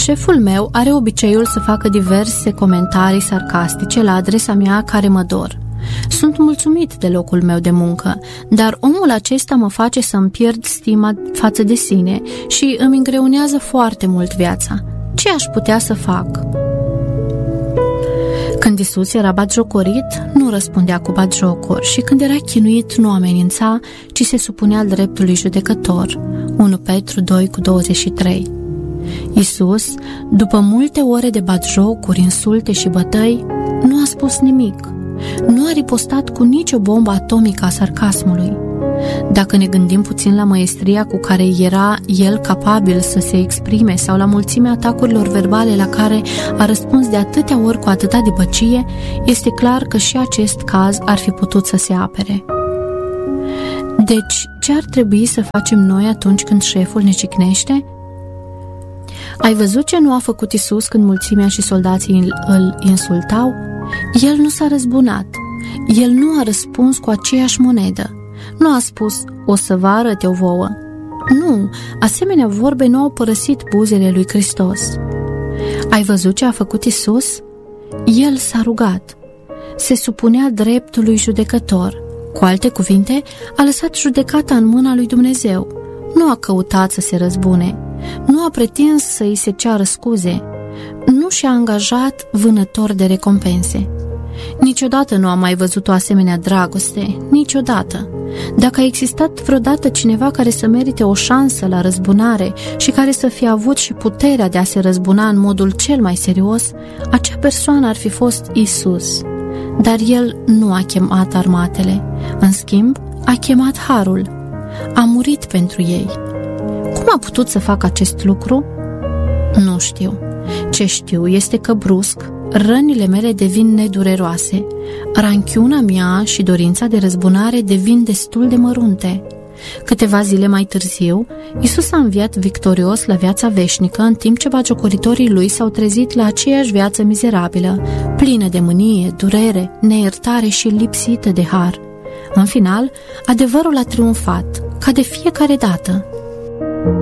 Șeful meu are obiceiul să facă diverse comentarii sarcastice la adresa mea care mă dor. Sunt mulțumit de locul meu de muncă, dar omul acesta mă face să-mi pierd stima față de sine și îmi îngreunează foarte mult viața. Ce aș putea să fac? Când Iisus era batjocorit, nu răspundea cu batjocuri și când era chinuit, nu amenința, ci se supunea dreptului judecător. 1 Petru 2:23. Iisus, după multe ore de batjocuri, insulte și bătăi, nu a spus nimic. Nu a ripostat cu nicio bombă atomică a sarcasmului. Dacă ne gândim puțin la măestria cu care era el capabil să se exprime sau la mulțimea atacurilor verbale la care a răspuns de atâtea ori cu atâta dibăcie, este clar că și acest caz ar fi putut să se apere. Deci, ce ar trebui să facem noi atunci când șeful ne cicnește? Ai văzut ce nu a făcut Iisus când mulțimea și soldații îl insultau? El nu s-a răzbunat. El nu a răspuns cu aceeași monedă. Nu a spus, o să vă arăt eu vouă. Nu, asemenea vorbe nu au părăsit buzele lui Hristos. Ai văzut ce a făcut Iisus? El s-a rugat. Se supunea dreptului judecător. Cu alte cuvinte, a lăsat judecata în mâna lui Dumnezeu. Nu a căutat să se răzbune. Nu a pretins să îi se ceară scuze. Nu și-a angajat vânător de recompense. Niciodată nu am mai văzut o asemenea dragoste, niciodată. Dacă a existat vreodată cineva care să merite o șansă la răzbunare și care să fie avut și puterea de a se răzbuna în modul cel mai serios, acea persoană ar fi fost Iisus. Dar El nu a chemat armatele. În schimb, a chemat harul. A murit pentru ei. Cum a putut să facă acest lucru? Nu știu. Ce știu este că brusc rănile mele devin nedureroase, ranchiuna mea și dorința de răzbunare devin destul de mărunte. Câteva zile mai târziu, Iisus a înviat victorios la viața veșnică, în timp ce bagiocoritorii lui s-au trezit la aceeași viață mizerabilă, plină de mânie, durere, neiertare și lipsită de har. În final, adevărul a triumfat, ca de fiecare dată.